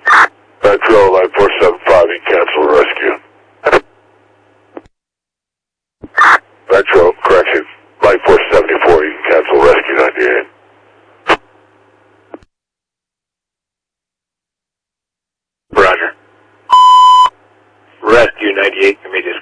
Metro, line 475, you can cancel rescue. Metro, correction, line 474, you can cancel rescue 98. Roger. Rescue 98, immediate.